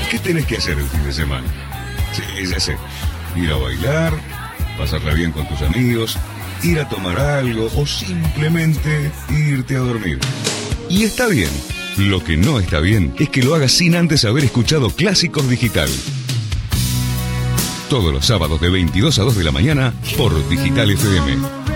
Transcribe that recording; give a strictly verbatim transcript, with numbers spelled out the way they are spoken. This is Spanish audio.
¿Qué tenés que hacer el fin de semana? Sí, ya sé. Ir a bailar, pasarla bien con tus amigos, ir a tomar algo o simplemente irte a dormir. Y está bien. Lo que no está bien es que lo hagas sin antes haber escuchado Clásicos Digital. Todos los sábados de veintidós a dos de la mañana por Digital F M.